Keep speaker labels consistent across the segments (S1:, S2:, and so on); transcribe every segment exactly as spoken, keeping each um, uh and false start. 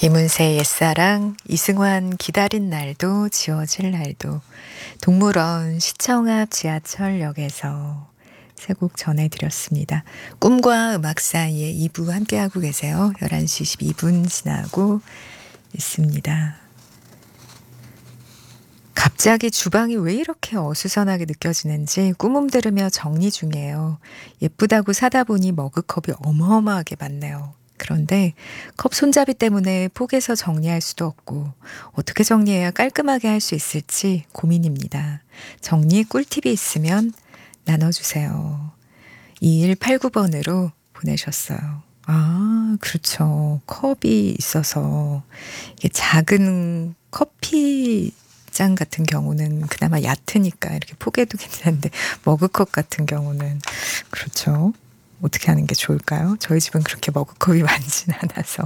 S1: 이문세의 옛사랑, 이승환 기다린 날도 지워질 날도, 동물원 시청 앞 지하철역에서 세 곡 전해드렸습니다. 꿈과 음악 사이에 이 부 함께하고 계세요. 열한 시 십이 분 지나고 있습니다. 갑자기 주방이 왜 이렇게 어수선하게 느껴지는지 꾸밈 들으며 정리 중이에요. 예쁘다고 사다 보니 머그컵이 어마어마하게 많네요. 그런데 컵 손잡이 때문에 포개서 정리할 수도 없고 어떻게 정리해야 깔끔하게 할 수 있을지 고민입니다. 정리 꿀팁이 있으면 나눠주세요. 이일팔구 번으로 보내셨어요. 아, 그렇죠. 컵이 있어서 이게 작은 커피 장 같은 경우는 그나마 얕으니까 이렇게 포개도 괜찮은데 머그컵 같은 경우는 그렇죠. 어떻게 하는 게 좋을까요? 저희 집은 그렇게 머그컵이 많진 않아서.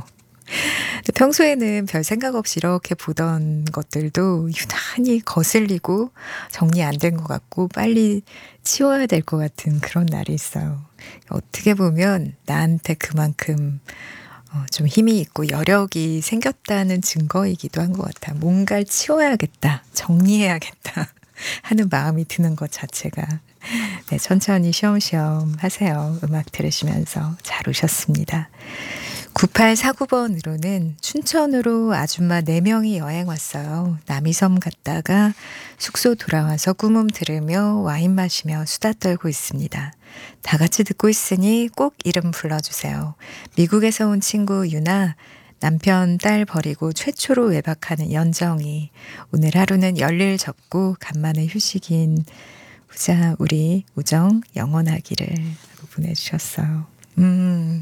S1: 평소에는 별 생각 없이 이렇게 보던 것들도 유난히 거슬리고 정리 안 된 것 같고 빨리 치워야 될 것 같은 그런 날이 있어요. 어떻게 보면 나한테 그만큼 어, 좀 힘이 있고 여력이 생겼다는 증거이기도 한 것 같아요. 뭔가를 치워야겠다, 정리해야겠다 하는 마음이 드는 것 자체가. 네, 천천히 쉬엄쉬엄 하세요. 음악 들으시면서 잘 오셨습니다. 구팔사구 번으로는 춘천으로 아줌마 네 명이 여행 왔어요. 남이섬 갔다가 숙소 돌아와서 꾸밈 들으며 와인 마시며 수다 떨고 있습니다. 다 같이 듣고 있으니 꼭 이름 불러주세요. 미국에서 온 친구 유나, 남편 딸 버리고 최초로 외박하는 연정이, 오늘 하루는 열일 접고 간만에 휴식인 후자 우리 우정 영원하기를 하고 보내주셨어요. 음...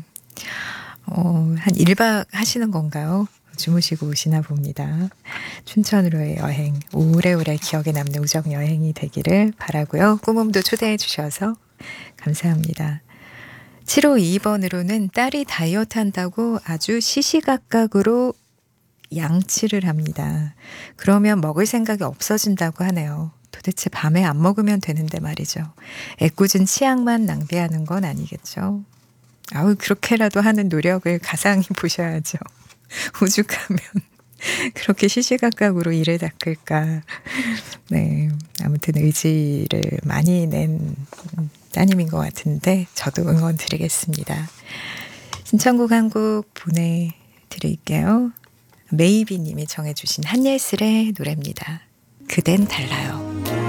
S1: 어, 한 일 박 하시는 건가요? 주무시고 오시나 봅니다. 춘천으로의 여행, 오래오래 기억에 남는 우정 여행이 되기를 바라고요. 꾸mom도 초대해 주셔서 감사합니다. 칠오이이 번으로는 딸이 다이어트 한다고 아주 시시각각으로 양치를 합니다. 그러면 먹을 생각이 없어진다고 하네요. 도대체 밤에 안 먹으면 되는데 말이죠. 애꿎은 치약만 낭비하는 건 아니겠죠? 아우, 그렇게라도 하는 노력을 가상히 보셔야죠. 오죽하면 그렇게 시시각각으로 일을 닦을까. 네, 아무튼 의지를 많이 낸 따님인 것 같은데 저도 응원 드리겠습니다. 신청곡 한 곡 보내드릴게요. 메이비 님이 정해주신 한예슬의 노래입니다. 그댄 달라요.